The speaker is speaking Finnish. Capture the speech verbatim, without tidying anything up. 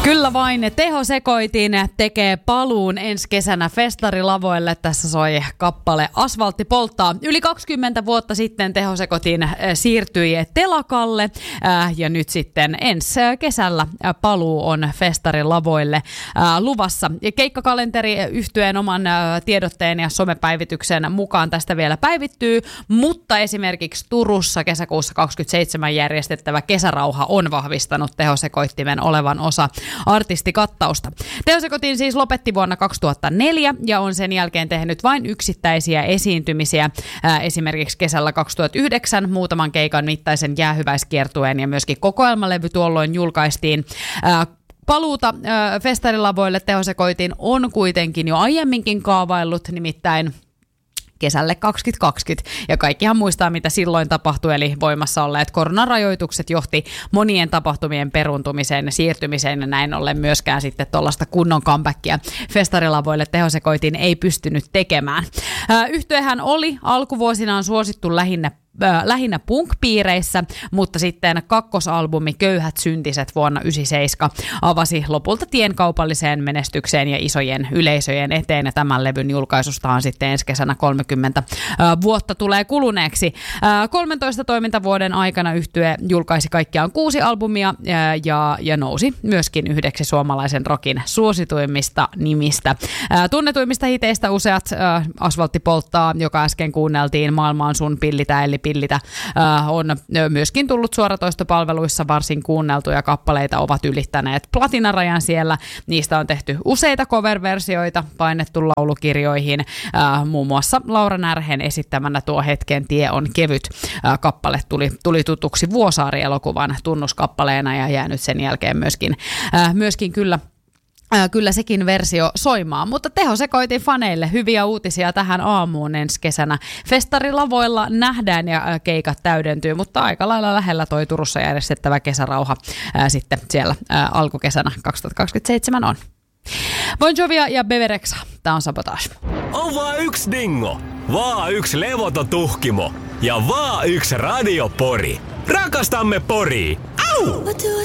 Kyllä vain, tehosekoitin tekee paluun ensi kesänä festarilavoille. Tässä soi kappale Asfaltti polttaa. Yli kaksikymmentä vuotta sitten tehosekoitin siirtyi telakalle ja nyt sitten ensi kesällä paluu on festarilavoille luvassa. Keikkakalenteri yhtyeen oman tiedotteen ja somepäivityksen mukaan tästä vielä päivittyy, mutta esimerkiksi Turussa kesäkuussa kaksikymmentäseitsemän järjestettävä Kesärauha on vahvistanut tehosekoittimen olevan osa artistikattausta. Tehosekoitin siis lopetti vuonna kaksituhattaneljä ja on sen jälkeen tehnyt vain yksittäisiä esiintymisiä. Ää, esimerkiksi kesällä kaksituhattayhdeksän muutaman keikan mittaisen jäähyväiskiertueen ja myöskin kokoelmalevy tuolloin julkaistiin. Ää, Paluuta ää, festarilavoille tehosekoitin on kuitenkin jo aiemminkin kaavaillut, nimittäin kesälle kaksituhattakaksikymmentä. Ja kaikkihan muistaa, mitä silloin tapahtui, eli voimassa olleet koronarajoitukset johti monien tapahtumien peruuntumiseen ja siirtymiseen, ja näin ollen myöskään sitten tuollaista kunnon comebackia festarilavoille tehosekoitin ei pystynyt tekemään. Yhtyehän oli alkuvuosinaan suosittu lähinnä lähinnä punk-piireissä, mutta sitten kakkosalbumi Köyhät syntiset vuonna yhdeksänkymmentäseitsemän avasi lopulta tien kaupalliseen menestykseen ja isojen yleisöjen eteen, ja tämän levyn julkaisustahan sitten ensi kesänä kolmekymmentä vuotta tulee kuluneeksi. kolmentoista toimintavuoden aikana yhtye julkaisi kaikkiaan kuusi albumia ja, ja nousi myöskin yhdeksi suomalaisen rockin suosituimmista nimistä. Tunnetuimmista hiteistä useat Asfaltti polttaa, joka äsken kuunneltiin, Maailma on sun, Pillitä eli Pillitä, äh, on myöskin tullut suoratoistopalveluissa varsin kuunneltuja kappaleita, ovat ylittäneet platinarajan siellä. Niistä on tehty useita cover-versioita, painettu laulukirjoihin. Äh, muun muassa Laura Närhen esittämänä Tuo hetken tie on kevyt äh, kappale tuli, tuli tutuksi Vuosaari-elokuvan tunnuskappaleena ja jäänyt sen jälkeen myöskin, äh, myöskin kyllä Äh, kyllä sekin versio soimaan, mutta tehosekoitin faneille hyviä uutisia tähän aamuun ensi kesänä. Festarilavoilla nähdään ja äh, keikat täydentyy, mutta aika lailla lähellä toi Turussa järjestettävä Kesärauha äh, sitten siellä äh, alkukesänä kaksituhattakaksikymmentäseitsemän on. Bon Jovia ja Bebe Rexha, tää on Sabotage. On vaan yksi dingo, vaan yksi levoton tuhkimo ja vaan yksi radiopori. Rakastamme Poria! Au!